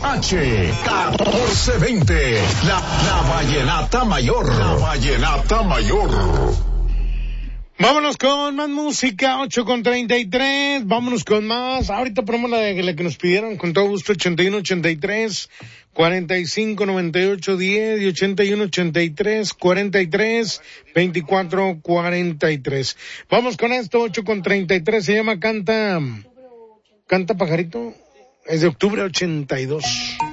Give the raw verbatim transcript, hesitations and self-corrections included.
H catorce veinte, la, la Vallenata Mayor. La Vallenata Mayor. Vámonos con más música, ocho con treinta y tres, vámonos con más. Ahorita ponemos la, de, la que nos pidieron con todo gusto, ochenta y uno ochenta y tres, cuarenta y cinco noventa y ocho diez y ochenta y uno ochenta y tres, cuarenta y tres, veinticuatro cuarenta y tres. Vamos con esto, ocho con treinta y tres, se llama Canta, Canta Pajarito, es de octubre ochenta y dos.